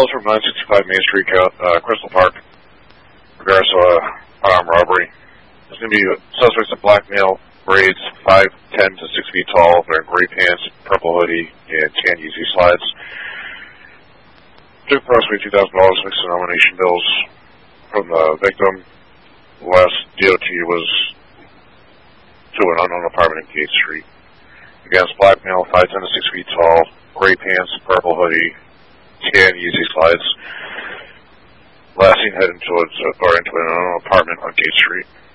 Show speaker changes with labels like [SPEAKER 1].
[SPEAKER 1] calls from 965 Main Street, Crystal Park. Regards to armed robbery. There's going to be suspects in black male, braids, 5'10" to 6 feet tall, wearing gray pants, purple hoodie, and tan Yeezy slides. Took approximately $2,000 mixed denomination bills from the victim. The last DOT was to an unknown apartment in Gate Street. Against black male, 5'10" to 6 feet tall, gray pants, purple hoodie, tan Yeezy slides. Last seen heading towards into an unknown apartment on Gate Street.